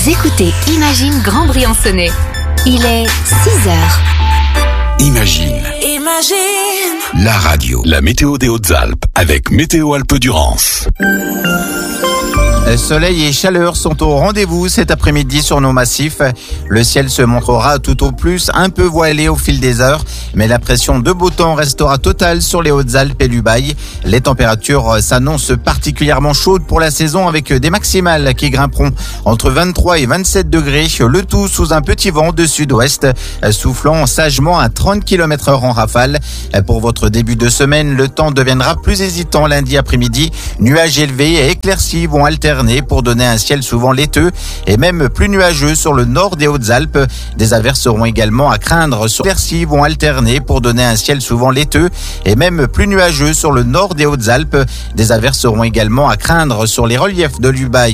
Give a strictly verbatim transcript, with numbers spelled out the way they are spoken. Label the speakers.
Speaker 1: écoutez Imagine Grand Briançonnais. Il est six heures.
Speaker 2: Imagine.
Speaker 3: Imagine.
Speaker 2: La radio. La météo des Hautes-Alpes avec Météo Alpes-Durance.
Speaker 4: Soleil et chaleur sont au rendez-vous cet après-midi sur nos massifs. Le ciel se montrera tout au plus un peu voilé au fil des heures, mais la pression de beau temps restera totale sur les Hautes-Alpes et l'Ubaye. Les températures s'annoncent particulièrement chaudes pour la saison avec des maximales qui grimperont entre vingt-trois et vingt-sept degrés, le tout sous un petit vent de sud-ouest, soufflant sagement à trente kilomètres heure en rafale. Pour votre début de semaine, le temps deviendra plus hésitant lundi après-midi. Nuages élevés et éclaircies vont alterner pour donner un ciel souvent laiteux et même plus nuageux sur le nord des Hautes-Alpes. Des averses seront également à craindre sur les éclaircies vont alterner pour donner un ciel souvent laiteux et même plus nuageux sur le nord des Hautes-Alpes. Des averses seront également à craindre sur les reliefs de l'Ubaye.